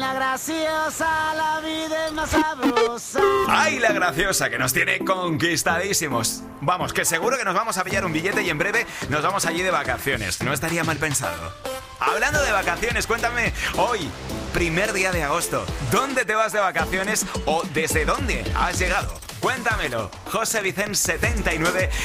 la graciosa, la vida es más sabrosa. ¡Ay, la graciosa, que nos tiene conquistadísimos! Vamos, que seguro que nos vamos a pillar un billete y en breve nos vamos allí de vacaciones. No estaría mal pensado. Hablando de vacaciones, cuéntame, hoy, primer día de agosto, ¿dónde te vas de vacaciones o desde dónde has llegado? Cuéntamelo. José Vicens 79